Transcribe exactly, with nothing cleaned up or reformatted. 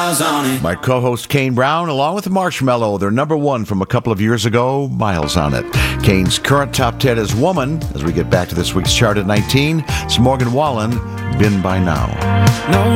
miles on it. My co-host Kane Brown, along with Marshmello, they're number one from a couple of years ago, Miles on It. Kane's current top ten is Woman. As we get back to this week's chart at nineteen, it's Morgan Wallen, Been By Now. No